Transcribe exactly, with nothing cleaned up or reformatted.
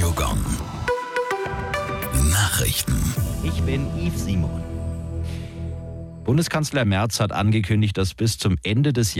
Radio Gong. Nachrichten. Ich bin Yves Simon. Bundeskanzler Merz hat angekündigt, dass bis zum Ende des